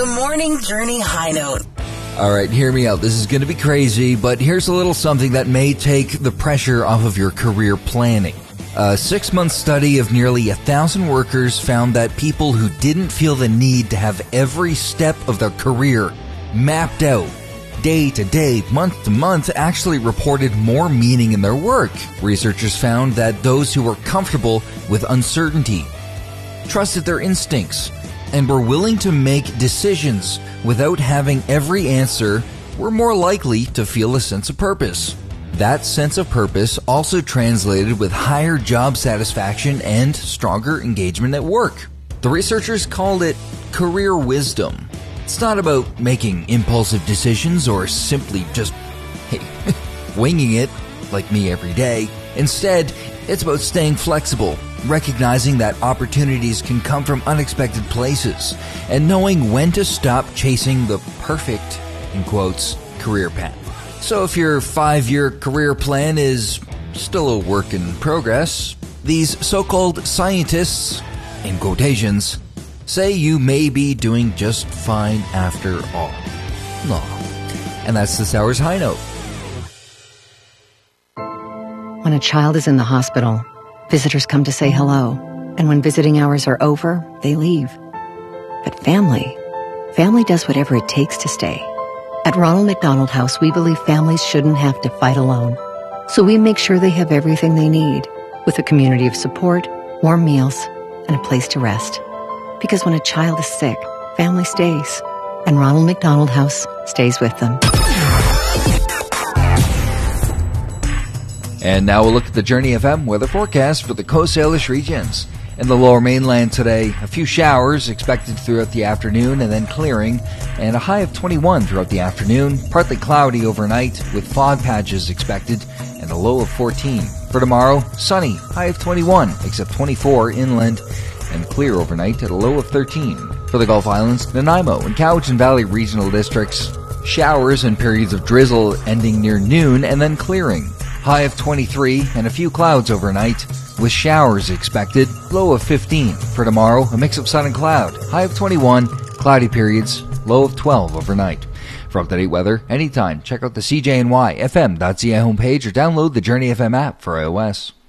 The Morning Journey High Note. Alright, hear me out. This is going to be crazy, but here's a little something that may take the pressure off of your career planning. A 6-month study of nearly 1,000 workers found that people who didn't feel the need to have every step of their career mapped out, day to day, month to month, actually reported more meaning in their work. Researchers found that those who were comfortable with uncertainty, trusted their instincts, and were willing to make decisions without having every answer were more likely to feel a sense of purpose. That sense of purpose also translated with higher job satisfaction and stronger engagement at work. The researchers called it career wisdom. It's not about making impulsive decisions or simply just, winging it, like me every day. Instead, it's about staying flexible, recognizing that opportunities can come from unexpected places, and knowing when to stop chasing the perfect, in quotes, career path. So if your 5-year career plan is still a work in progress, these so-called scientists, in quotations, say you may be doing just fine after all. No. And that's this hour's High Note. When a child is in the hospital, visitors come to say hello, and when visiting hours are over, they leave. But family does whatever it takes to stay. At Ronald McDonald House, we believe families shouldn't have to fight alone. So we make sure they have everything they need, with a community of support, warm meals, and a place to rest. Because when a child is sick, family stays, and Ronald McDonald House stays with them. And now we'll look at the Journey FM weather forecast for the Coast Salish regions. In the lower mainland today, a few showers expected throughout the afternoon and then clearing, and a high of 21 throughout the afternoon, partly cloudy overnight with fog patches expected, and a low of 14. For tomorrow, sunny, high of 21, except 24 inland, and clear overnight at a low of 13. For the Gulf Islands, Nanaimo and Cowichan Valley regional districts, showers and periods of drizzle ending near noon and then clearing. High of 23 and a few clouds overnight, with showers expected, low of 15. For tomorrow, a mix of sun and cloud, high of 21, cloudy periods, low of 12 overnight. For up-to-date weather, anytime, check out the CJNY FM.ca homepage or download the Journey FM app for iOS.